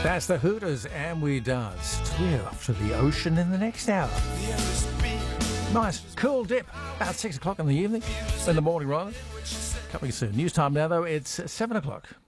That's the Hooters, and we dance. We're off to the ocean in the next hour. Nice, cool dip. About 6 o'clock in the evening. In the morning, rather. Coming soon. News time now, though. It's 7 o'clock.